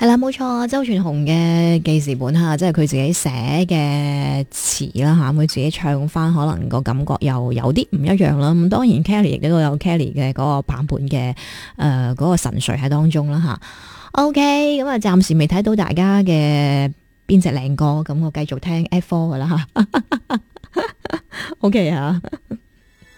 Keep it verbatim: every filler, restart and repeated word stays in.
係啦，冇錯，周傳雄嘅記事本吓，即係佢自己寫嘅詞啦吓，佢自己唱翻，可能個感覺又有啲唔一樣啦。咁當然 Kelly 亦都有 Kelly 嘅嗰個版本嘅誒嗰個神髓喺當中啦吓。OK，咁啊暫時未睇到大家嘅邊隻靚歌，咁我繼續聽 F 四噶啦吓。OK 啊。